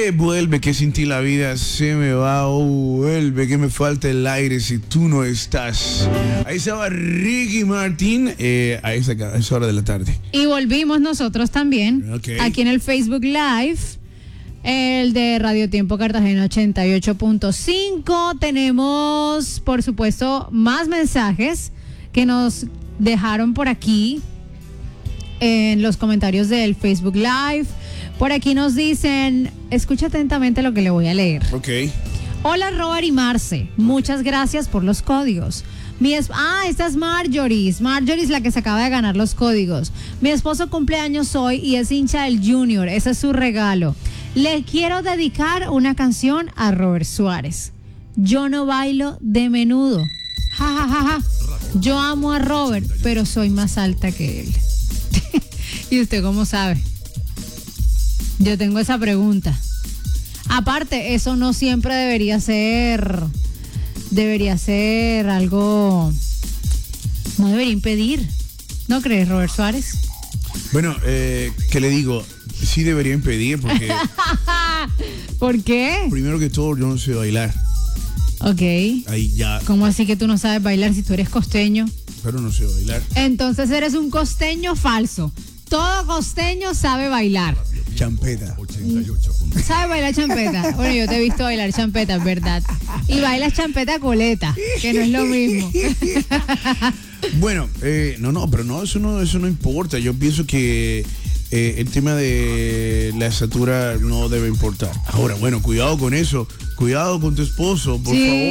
Vuelve, que sin ti la vida se me va. Oh, vuelve, que me falta el aire si tú no estás. Ahí estaba Ricky Martin a esa hora de la tarde. Y volvimos nosotros también, Okay. aquí en el Facebook Live, el de Radio Tiempo Cartagena 88.5. Tenemos, por supuesto, más mensajes que nos dejaron por aquí en los comentarios del Facebook Live. Por aquí nos dicen, escucha atentamente lo que le voy a leer. Ok. Hola Robert y Marce, muchas gracias por los códigos. Esta es Marjorie. Marjorie es la que se acaba de ganar los códigos. Mi esposo cumple años hoy y es hincha del Junior, ese es su regalo. Le quiero dedicar una canción a Robert Suárez. Yo no bailo de menudo. Ja, ja, ja, ja. Yo amo a Robert, pero soy más alta que él. ¿Y usted cómo sabe? Yo tengo esa pregunta. Aparte, eso no siempre debería ser algo, no debería impedir. ¿No crees, Robert Suárez? Bueno, ¿qué le digo? Sí debería impedir porque ¿Por qué? primero que todo yo no sé bailar. Ok. Ahí ya, ¿Cómo así que tú no sabes bailar si tú eres costeño? pero no sé bailar. Entonces eres un costeño falso. Todo costeño sabe bailar. Champeta. ¿Sabes bailar champeta? Bueno, yo te he visto bailar champeta, es verdad. Y bailas champeta coleta, que no es lo mismo. Bueno, eso no importa. Yo pienso que el tema de la estatura no debe importar. Ahora, bueno, cuidado con eso. Cuidado con tu esposo, por Sí. favor.